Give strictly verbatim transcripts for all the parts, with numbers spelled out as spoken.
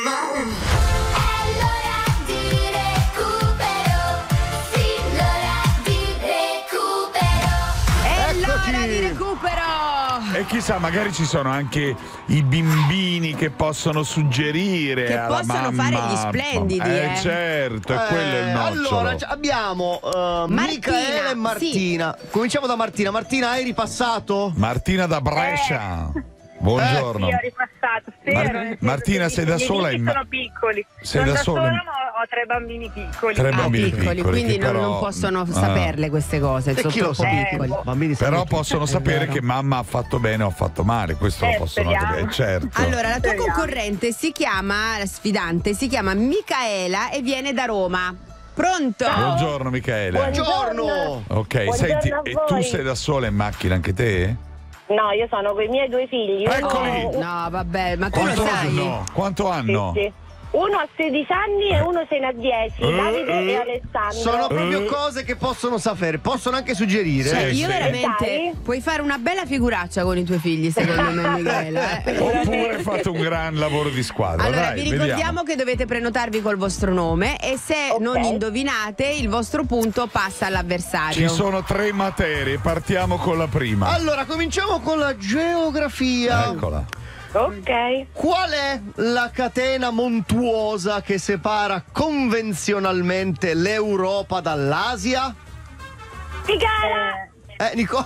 E chissà, magari ci sono anche i bimbini che possono suggerire che alla possono mamma. fare gli splendidi, eh, eh. certo, è Eh, quello il nocciolo. allora c- abbiamo uh, Micaela e Martina. Sì. Cominciamo da Martina. Martina, hai ripassato? Martina da Brescia. Eh. Buongiorno. Eh, sì, ho ripassato. Spero, Mar- Martina, sei da sola? I in miei sono piccoli. Sei sono da da sola? sola, ma ho tre bambini piccoli. Tre Ah, bambini piccoli, piccoli, quindi che non, però- non possono ah. saperle queste cose. E sono chi lo troppo sa? piccoli. Bambini Però sanno possono tutto. sapere È vero. che mamma ha fatto bene o ha fatto male, questo Eh, lo possono speriamo. sapere, certo. Allora, la tua Speriamo. concorrente si chiama, la sfidante, si chiama Micaela e viene da Roma. Pronto? Buongiorno Michele. Buongiorno. Ok, Buongiorno senti, a e voi. tu sei da sola in macchina anche te? No, io sono con i miei due figli. Uno- Eccoli. No, vabbè, ma tu Quanto lo sai? hanno? Quanto Sì, hanno? sì. Uno ha sedici anni e uno se ne ha dieci. Eh, Davide eh. e Alessandro. Sono proprio Eh. cose che possono sapere, possono anche suggerire. Sì. eh. Io sì. veramente Dai. puoi fare una bella figuraccia con i tuoi figli, secondo me, Michela. eh. Oppure fate un gran lavoro di squadra. Allora, Dai, vi ricordiamo vediamo. che dovete prenotarvi col vostro nome e se Ok. non indovinate, il vostro punto passa all'avversario. Ci sono tre materie, partiamo con la prima. Allora, cominciamo con la geografia. Eccola. Ok. Qual è la catena montuosa che separa convenzionalmente l'Europa dall'Asia? Michela. Eh, Nico?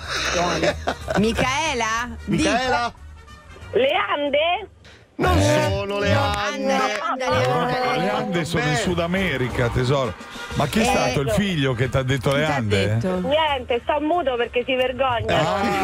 Micaela? Micaela? Le Ande? Non Eh. sono le No, Ande. Ande, le Allora, le Ande sono in Beh. Sud America, tesoro. Ma chi è Eh, stato il figlio che ti ha detto le Chi t'ha Ande? detto? Niente, sta muto perché si vergogna.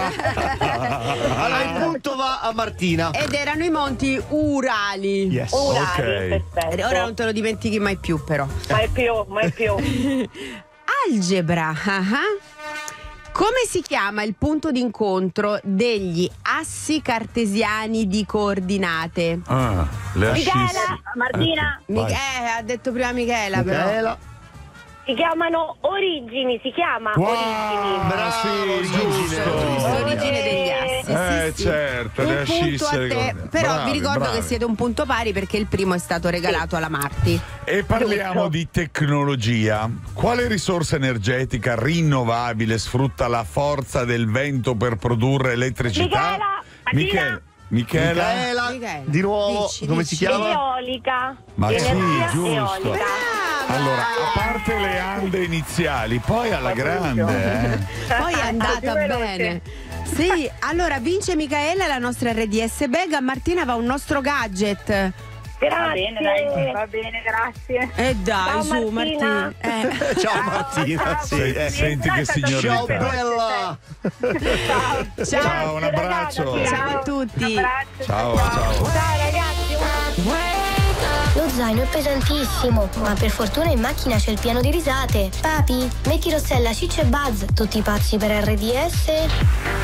Ah. Allora, il punto va a Martina. Ed erano i monti Urali. Yes. Urali, Ok. perfetto. Ora non te lo dimentichi mai più, però. Mai più, mai più. Algebra. ah ah. Come si chiama il punto d'incontro degli assi cartesiani di coordinate? Ah, le ascisse. Michela, Martina, Mi- Vai. eh, ha detto prima Michela, però. Micaela. si chiamano origini, si chiama Wow, origini. Bravo, sì, origine, giusto. L'origine degli assi. Eh, sì, sì. certo, Un le punto ascisse a le te. coordinate. Però Bravi, vi ricordo bravi. che siete un punto pari perché il primo è stato regalato alla Marti. E parliamo di tecnologia. Quale risorsa energetica rinnovabile sfrutta la forza del vento per produrre elettricità? Michela, Michela. Michela? Micaela. Michela. Di nuovo, Dici, come dici. si chiama? Eolica. Ma sì, Energia giusto. eolica. Allora, a parte le ande iniziali, poi alla grande, eh. Poi è andata Così veloce. bene. Sì, allora vince Micaela la nostra R D S bag, a Martina va un nostro gadget. Grazie. Va bene, dai, va bene, grazie. E dai, Ciao, su Martina. Martina. Eh. Ciao Martina. Sì, Se- eh. senti che Ciao signorità. bella. Ciao. Ciao, un abbraccio. Ciao a tutti. Un abbraccio. Ciao, ciao. Ciao ragazzi. Lo zaino è pesantissimo, ma per fortuna in macchina c'è il piano di risate. Papi, metti Rossella, Ciccio e Buzz, tutti pazzi per R D S.